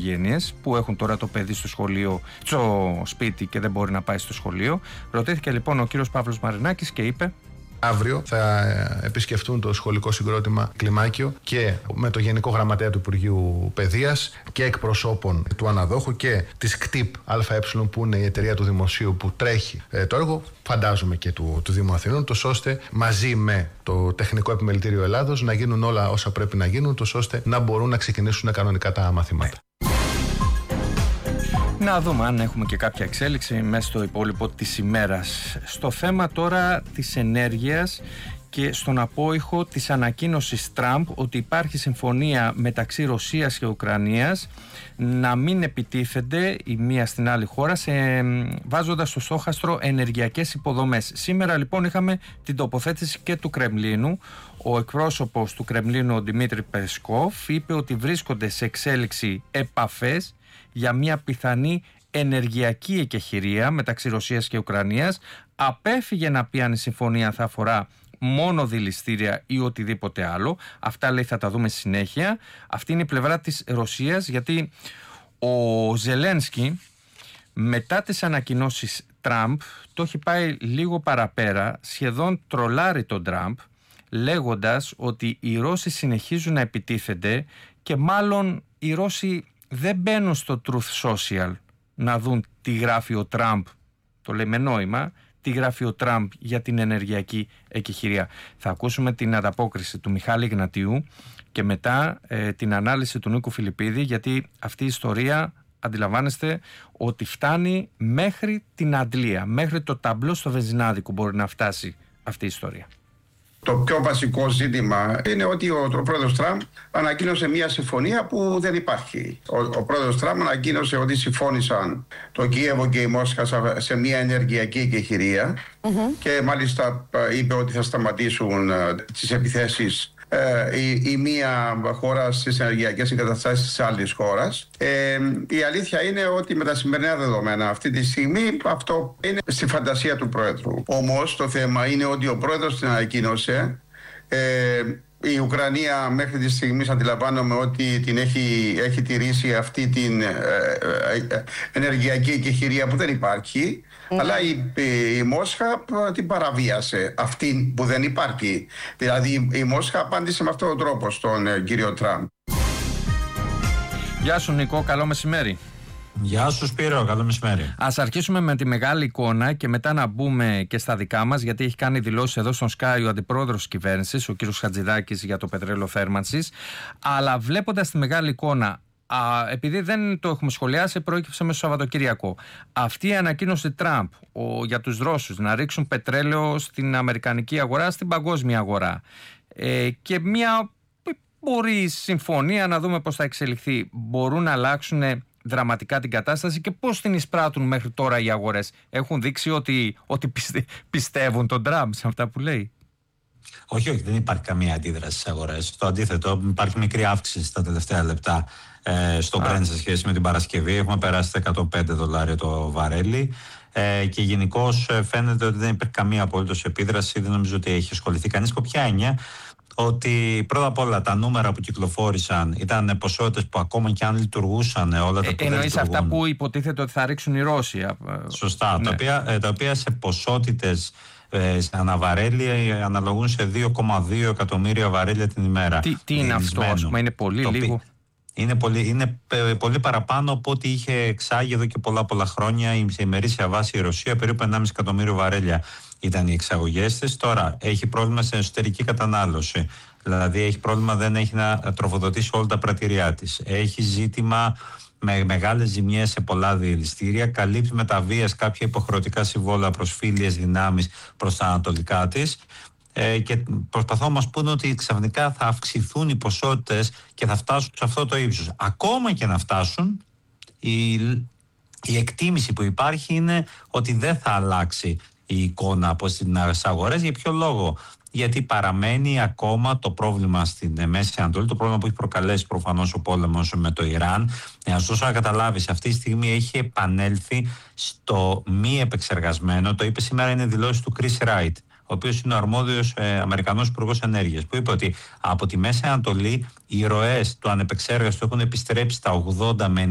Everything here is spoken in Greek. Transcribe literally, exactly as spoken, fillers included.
οικογένειες που έχουν τώρα το παιδί στο σχολείο, στο σπίτι και δεν μπορεί να πάει στο σχολείο. Ρωτήθηκε λοιπόν ο κύριος Παύλος Μαρινάκης και είπε: Αύριο θα επισκεφτούν το σχολικό συγκρότημα Κλιμάκιο και με το Γενικό Γραμματέα του Υπουργείου Παιδείας και εκπροσώπων του αναδόχου και της ΚΤΙΠ ΑΕ, που είναι η εταιρεία του Δημοσίου που τρέχει το έργο, φαντάζομαι και του, του Δήμου Αθηνών, τόσο ώστε μαζί με το Τεχνικό Επιμελητήριο Ελλάδος να γίνουν όλα όσα πρέπει να γίνουν, τόσο ώστε να μπορούν να ξεκινήσουν κανονικά τα μαθήματα. Να δούμε αν έχουμε και κάποια εξέλιξη μέσα στο υπόλοιπο της ημέρας. Στο θέμα τώρα της ενέργειας και στον απόϊχο της ανακοίνωσης Τραμπ ότι υπάρχει συμφωνία μεταξύ Ρωσίας και Ουκρανίας να μην επιτίθενται η μία στην άλλη χώρα, σε, βάζοντας στο στόχαστρο ενεργειακές υποδομές. Σήμερα λοιπόν είχαμε την τοποθέτηση και του Κρεμλίνου. Ο εκπρόσωπος του Κρεμλίνου, ο Δημήτρη Πεσκόφ, είπε ότι βρίσκονται σε εξέλιξη επαφές για μια πιθανή ενεργειακή εκεχηρία μεταξύ Ρωσίας και Ουκρανίας. Απέφυγε να πει αν η συμφωνία θα αφορά μόνο δηληστήρια ή οτιδήποτε άλλο. Αυτά λέει θα τα δούμε στη συνέχεια. Αυτή είναι η πλευρά της Ρωσίας, γιατί ο Ζελένσκι μετά τις ανακοινώσεις Τραμπ το έχει πάει λίγο παραπέρα, σχεδόν τρολάρει τον Τραμπ, λέγοντας ότι οι Ρώσοι συνεχίζουν να επιτίθενται και μάλλον οι Ρώσοι δεν μπαίνουν στο Truth Social να δουν τι γράφει ο Τραμπ, το λέει με νόημα, τι γράφει ο Τραμπ για την ενεργειακή εκεχηρία. Θα ακούσουμε την ανταπόκριση του Μιχάλη Γνατιού και μετά ε, την ανάλυση του Νίκου Φιλιππίδη, γιατί αυτή η ιστορία αντιλαμβάνεστε ότι φτάνει μέχρι την αντλία, μέχρι το ταμπλό στο βενζινάδικο μπορεί να φτάσει αυτή η ιστορία. Το πιο βασικό ζήτημα είναι ότι ο, ο πρόεδρος Τραμπ ανακοίνωσε μια συμφωνία που δεν υπάρχει. Ο, ο πρόεδρος Τραμπ ανακοίνωσε ότι συμφώνησαν το Κίεβο και η Μόσχα σε μια ενεργειακή εκεχηρία mm-hmm. και μάλιστα είπε ότι θα σταματήσουν τις επιθέσεις ε, η, η μία χώρα στις ενεργειακές εγκαταστάσεις της άλλης χώρας. Ε, η αλήθεια είναι ότι με τα σημερινά δεδομένα αυτή τη στιγμή αυτό είναι στη φαντασία του Πρόεδρου. Όμως το θέμα είναι ότι ο Πρόεδρος την ανακοίνωσε. Ε, η Ουκρανία μέχρι τη στιγμή αντιλαμβάνομαι ότι την έχει, έχει τηρήσει αυτή την ε, ε, ενεργειακή εκεχηρία που δεν υπάρχει. Mm. Αλλά η, η, η Μόσχα την παραβίασε αυτή που δεν υπάρχει. Δηλαδή η Μόσχα απάντησε με αυτόν τον τρόπο στον ε, κύριο Τραμπ. Γεια σου Νικό, καλό μεσημέρι. Γεια σου Σπύρο, καλό μεσημέρι. Ας αρχίσουμε με τη μεγάλη εικόνα και μετά να μπούμε και στα δικά μας, γιατί έχει κάνει δηλώσεις εδώ στον Sky ο αντιπρόεδρος της κυβέρνησης, ο κύριος Χατζηδάκης, για το πετρέλαιο θέρμανσης. Αλλά βλέποντας τη μεγάλη εικόνα, α, επειδή δεν το έχουμε σχολιάσει, προέκυψε μέσα στο Σαββατοκύριακο. Αυτή η ανακοίνωση Τραμπ ο, για τους Ρώσους να ρίξουν πετρέλαιο στην αμερικανική αγορά, στην παγκόσμια αγορά, ε, και μια μπορεί συμφωνία, να δούμε πώς θα εξελιχθεί, μπορούν να αλλάξουν δραματικά την κατάσταση και πώς την εισπράττουν μέχρι τώρα οι αγορές. Έχουν δείξει ότι, ότι πιστε, πιστεύουν τον Τραμπ σε αυτά που λέει. Όχι, όχι, δεν υπάρχει καμία αντίδραση στις αγορές. Το αντίθετο, υπάρχει μικρή αύξηση στα τελευταία λεπτά ε, στο Brent σε σχέση με την Παρασκευή. Έχουμε περάσει τα εκατόν πέντε δολάρια το βαρέλι. Ε, και γενικώς φαίνεται ότι δεν υπάρχει καμία απολύτως επίδραση. Δεν νομίζω ότι έχει ασχοληθεί κανείς. Από ποια έννοια? Ότι πρώτα απ' όλα τα νούμερα που κυκλοφόρησαν ήταν ποσότητες που ακόμα και αν λειτουργούσαν όλα τα ε, εννοείς αυτά που υποτίθεται ότι θα ρίξουν οι Ρώσοι. Σωστά, ναι. τα, οποία, τα οποία σε ποσότητες ε, σε αναβαρέλια αναλογούν σε δύο κόμμα δύο εκατομμύρια βαρέλια την ημέρα. Τι, τι είναι αυτό, ας πούμε, είναι πολύ, λίγο? Είναι πολύ, είναι πολύ παραπάνω από ό,τι είχε εξάγει εδώ και πολλά πολλά χρόνια σε ημερήσια βάση η Ρωσία, περίπου ενάμιση εκατομμύριο βαρέλια ήταν οι εξαγωγές της. Τώρα έχει πρόβλημα στην εσωτερική κατανάλωση. Δηλαδή έχει πρόβλημα, δεν έχει να τροφοδοτήσει όλα τα πρατηριά της. Έχει ζήτημα με μεγάλες ζημιές σε πολλά διελιστήρια. Καλύπτει με τα βίας κάποια υποχρεωτικά συμβόλαια προς φίλιες δυνάμεις προς τα ανατολικά της. Ε, και προσπαθώ να μας πούνε ότι ξαφνικά θα αυξηθούν οι ποσότητες και θα φτάσουν σε αυτό το ύψος. Ακόμα και να φτάσουν, η, η εκτίμηση που υπάρχει είναι ότι δεν θα αλλάξει η εικόνα από στις αγορές. Για ποιο λόγο? Γιατί παραμένει ακόμα το πρόβλημα στην Μέση Ανατολή, το πρόβλημα που έχει προκαλέσει προφανώς ο πόλεμος με το Ιράν. Ε, ωστόσο, να καταλάβεις, αυτή τη στιγμή έχει επανέλθει στο μη επεξεργασμένο. Το είπε σήμερα, είναι δηλώση του Chris Wright, ο οποίος είναι ο αρμόδιος ε, Αμερικανός Υπουργός Ενέργειας, που είπε ότι από τη Μέση Ανατολή οι ροές του ανεπεξέργαστου έχουν επιστρέψει στα ογδόντα με